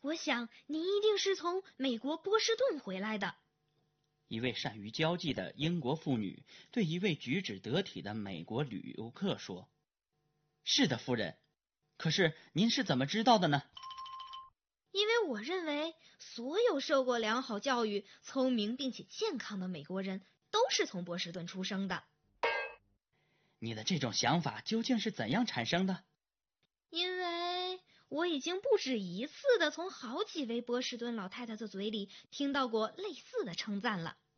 我想你一定是从美国波士顿回来的。 一位善于交际的英国妇女对一位举止得体的美国旅游客说：“是的，夫人。可是您是怎么知道的呢？” 因为我认为所有受过良好教育、聪明并且健康的美国人都是从波士顿出生的。 你的这种想法究竟是怎样产生的？ 因为我已经不止一次地从好几位波士顿老太太的嘴里听到过类似的称赞了。